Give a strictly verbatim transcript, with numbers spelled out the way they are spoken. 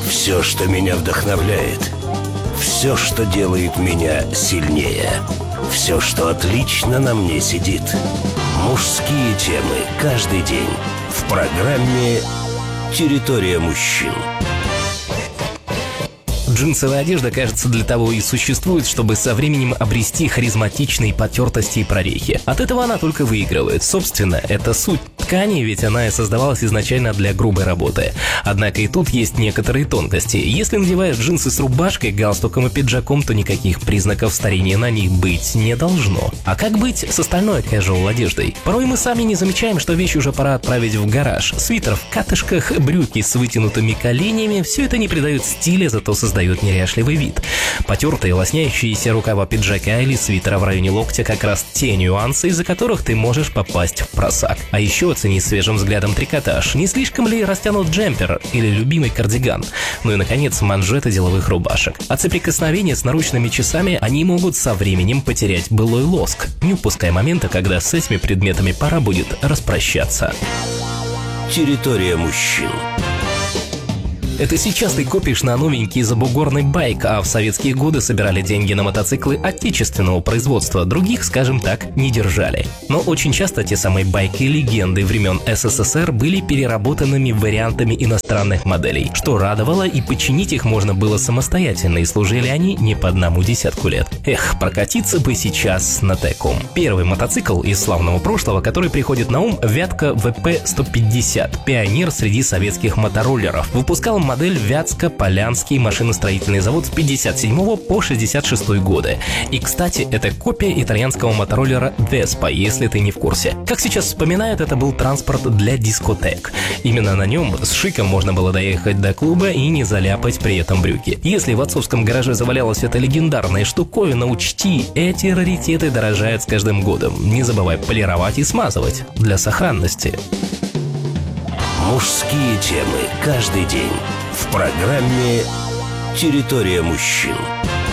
Все, что меня вдохновляет. Все, что делает меня сильнее. Все, что отлично на мне сидит. Мужские темы каждый день в программе «Территория мужчин». Джинсовая одежда, кажется, для того и существует, чтобы со временем обрести харизматичные потертости и прорехи. От этого она только выигрывает. Собственно, это суть ткани, ведь она и создавалась изначально для грубой работы. Однако и тут есть некоторые тонкости. Если надеваешь джинсы с рубашкой, галстуком и пиджаком, то никаких признаков старения на них быть не должно. А как быть с остальной casual одеждой? Порой мы сами не замечаем, что вещь уже пора отправить в гараж. Свитер в катышках, брюки с вытянутыми коленями – все это не придает стиля, зато создает неряшливый вид. Потертые, лосняющиеся рукава пиджака или свитера в районе локтя как раз те нюансы, из-за которых ты можешь попасть в просак. А еще оцени свежим взглядом трикотаж. Не слишком ли растянут джемпер или любимый кардиган? Ну и, наконец, манжеты деловых рубашек. От соприкосновения с наручными часами они могут со временем потерять былой лоск, не упуская момента, когда с этими предметами пора будет распрощаться. Территория мужчин. Это сейчас ты копишь на новенький забугорный байк, а в советские годы собирали деньги на мотоциклы отечественного производства, других, скажем так, не держали. Но очень часто те самые байки-легенды времен СССР были переработанными вариантами иностранных моделей, что радовало, и починить их можно было самостоятельно, и служили они не по одному десятку лет. Эх, прокатиться бы сейчас на таком. Первый мотоцикл из славного прошлого, который приходит на ум, Вятка вэ пэ сто пятьдесят, пионер среди советских мотороллеров. Выпускал модель Вятско-Полянский машиностроительный завод с пятьдесят седьмого по шестьдесят шестой годы. И, кстати, это копия итальянского мотороллера Vespa, если ты не в курсе. Как сейчас вспоминают, это был транспорт для дискотек. Именно на нем с шиком можно было доехать до клуба и не заляпать при этом брюки. Если в отцовском гараже завалялась эта легендарная штуковина, учти, эти раритеты дорожают с каждым годом. Не забывай полировать и смазывать для сохранности. Мужские темы каждый день в программе «Территория мужчин».